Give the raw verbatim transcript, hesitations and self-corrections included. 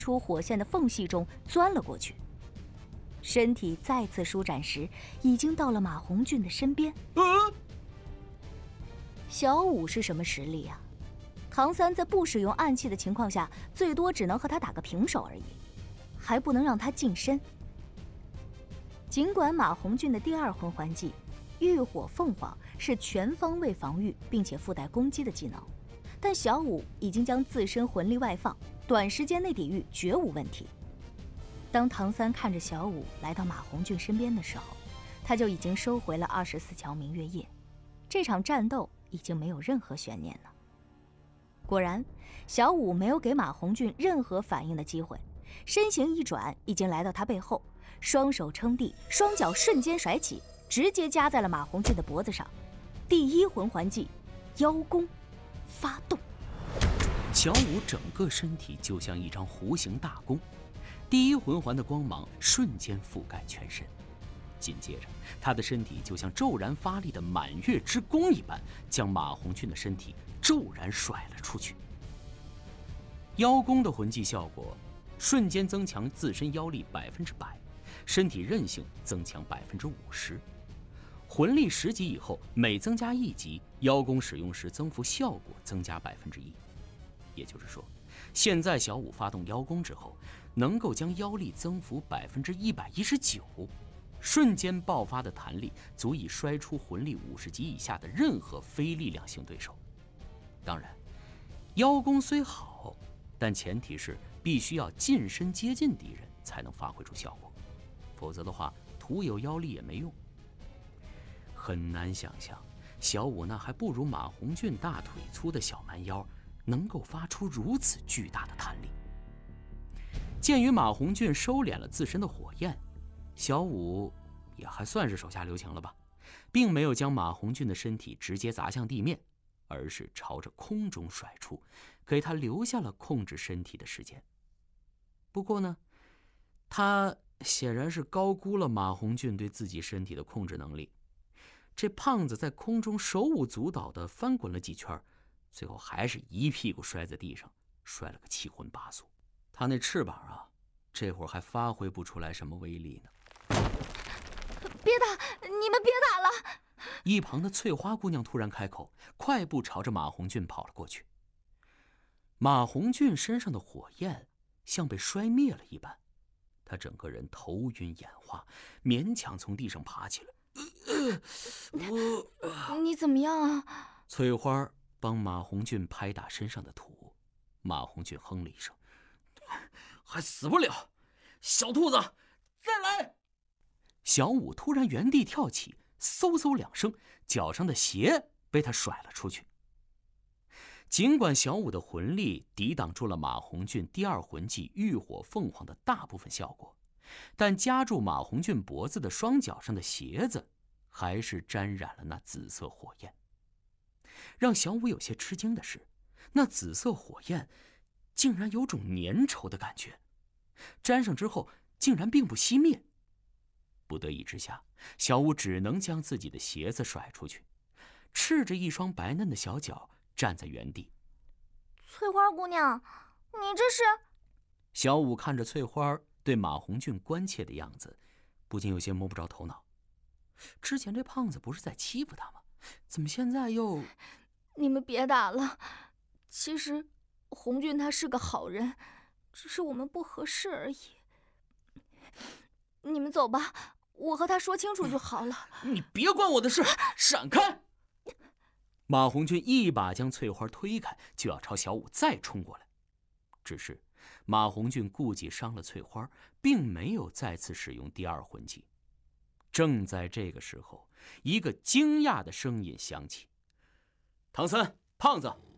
出火线的缝隙中钻了过去。身体再次舒展时，已经到了马红俊的身边。 啊！ 小五是什么实力啊？唐三在不使用暗器的情况下，最多只能和他打个平手而已，还不能让他近身。尽管马红俊的第二魂环技浴火凤凰是全方位防御并且附带攻击的技能，但小五已经将自身魂力外放，短时间内抵御绝无问题。当唐三看着小五来到马红俊身边的时候，他就已经收回了二十四桥明月夜。这场战斗已经没有任何悬念了。果然，小五没有给马红俊任何反应的机会，身形一转，已经来到他背后，双手撑地，双脚瞬间甩起，直接夹在了马红俊的脖子上。第一魂环技妖弓发动。 小五整个身体就像一张弧形大弓，第一魂环的光芒瞬间覆盖全身，紧接着他的身体就像骤然发力的满月之弓一般，将马红俊的身体骤然甩了出去。妖弓的魂技效果瞬间增强自身妖力百分之百，身体韧性增强百分之五十。魂力十级以后，每增加一级，妖弓使用时增幅效果增加百分之一。也就是说，现在小五发动妖弓之后，能够将妖力增幅百分之一百一十九，瞬间爆发的弹力足以摔出魂力五十级以下的任何非力量性对手。当然，妖弓虽好，但前提是必须要近身接近敌人才能发挥出效果，否则的话，徒有妖力也没用。很难想象，小五那还不如马红俊大腿粗的小蛮腰，能够发出如此巨大的弹力。鉴于马红俊收敛了自身的火焰，小五也还算是手下留情了吧，并没有将马红俊的身体直接砸向地面，而是朝着空中甩出，给他留下了控制身体的时间。不过呢，他显然是高估了马红俊对自己身体的控制能力。这胖子在空中手舞足蹈地翻滚了几圈，最后还是一屁股摔在地上，摔了个七荤八素。他那翅膀啊，这会儿还发挥不出来什么威力呢。 别打，你们别打了！ 一旁的翠花姑娘突然开口，快步朝着马红俊跑了过去。马红俊身上的火焰像被摔灭了一般，他整个人头晕眼花，勉强从地上爬起来。 我你怎么样啊？ 翠花帮马红俊拍打身上的土。马红俊哼了一声， 还死不了，小兔子，再来！ 小五突然原地跳起，嗖嗖两声，脚上的鞋被他甩了出去。尽管小五的魂力抵挡住了马红俊第二魂技浴火凤凰的大部分效果，但夹住马红俊脖子的双脚上的鞋子还是沾染了那紫色火焰。让小五有些吃惊的是，那紫色火焰竟然有种粘稠的感觉，沾上之后竟然并不熄灭。不得已之下，小五只能将自己的鞋子甩出去，赤着一双白嫩的小脚站在原地。 翠花姑娘，你这是…… 小五看着翠花对马红俊关切的样子，不禁有些摸不着头脑。之前这胖子不是在欺负他吗？怎么现在又…… 你们别打了，其实红俊他是个好人，只是我们不合适而已。你们走吧，我和他说清楚就好了。 你别管我的事，闪开！ 马红俊一把将翠花推开，就要朝小五再冲过来。只是马红俊顾忌伤了翠花，并没有再次使用第二魂技。正在这个时候，一个惊讶的声音响起：“唐三，胖子，